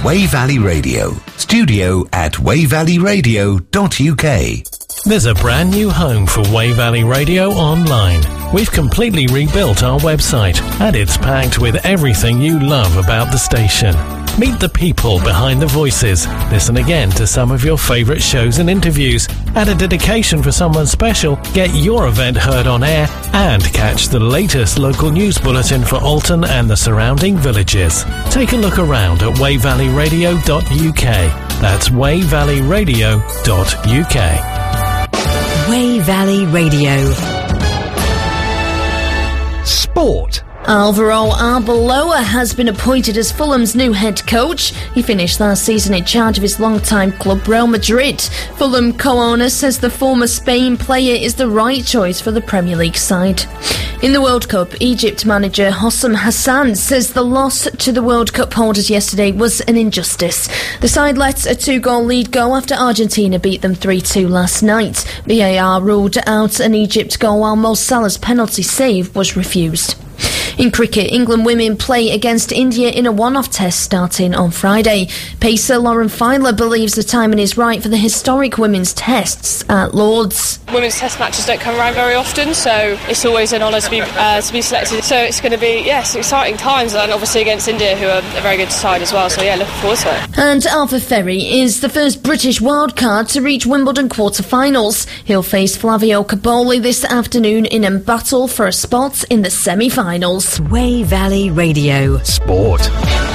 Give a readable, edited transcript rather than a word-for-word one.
Wey Valley Radio. studio@weyvalleyradio.uk. There's a brand new home for Wey Valley Radio online. We've completely rebuilt our website, and it's packed with everything you love about the station. Meet the people behind the voices. Listen again to some of your favourite shows and interviews. Add a dedication for someone special. Get your event heard on air. And catch the latest local news bulletin for Alton and the surrounding villages. Take a look around at weyvalleyradio.uk. That's weyvalleyradio.uk. Wey Valley Radio. Sport. Alvaro Arbeloa has been appointed as Fulham's new head coach. He finished last season in charge of his longtime club Real Madrid. Fulham co-owner says the former Spain player is the right choice for the Premier League side. In the World Cup, Egypt manager Hossam Hassan says the loss to the World Cup holders yesterday was an injustice. The side let a 2-goal lead go after Argentina beat them 3-2 last night. VAR ruled out an Egypt goal while Mo Salah's penalty save was refused. In cricket, England women play against India in a one-off test starting on Friday. Pacer Lauren Filer believes the timing is right for the historic women's tests at Lord's. Women's test matches don't come around very often, so it's always an honour to be selected. So it's going to be, exciting times, and obviously against India, who are a very good side as well. So looking forward to it. And Arthur Ferry is the first British wildcard to reach Wimbledon quarter-finals. He'll face Flavio Caboli this afternoon in a battle for a spot in the semi-finals. Wey Valley Radio. Sport.